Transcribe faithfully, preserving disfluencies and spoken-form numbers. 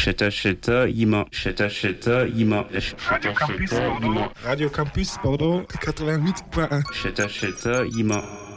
Cheta Cheta Ima. Cheta Cheta Ima. Radio Campus Bordeaux. Radio Campus Bordeaux quatre-vingt-huit point un. Cheta Cheta Ima.